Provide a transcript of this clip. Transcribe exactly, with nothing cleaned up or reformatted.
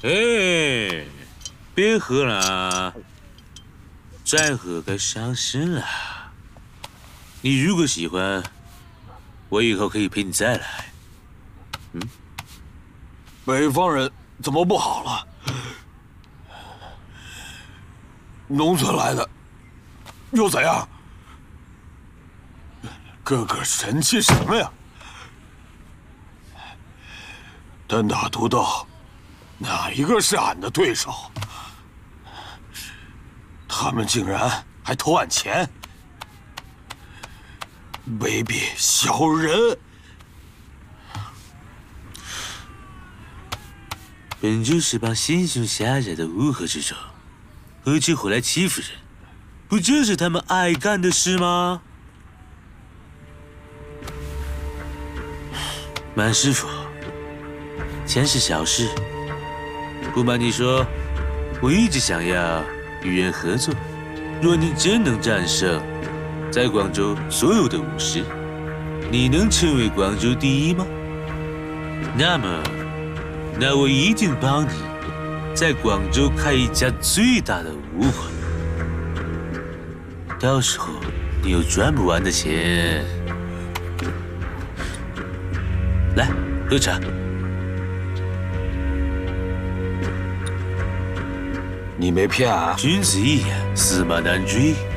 哎，别喝了，再喝该伤身了。你如果喜欢，我以后可以陪你再来。嗯， 北方人怎么不好了？农村来的又怎样？个个神气什么呀？单打独斗，哪一个是俺的对手？他们竟然还偷俺钱，卑鄙小人！ 本就是帮心胸狭窄的乌合之众，何其回来欺负人，不就是他们爱干的事吗？满师傅，钱是小事，不瞒你说，我一直想要与人合作。若你真能战胜在广州所有的武师，你能成为广州第一吗？那么，那我一定帮你在广州开一家最大的武馆，到时候你有赚不完的钱。来，喝茶。 你没骗俺？ 君子一言，驷马难追。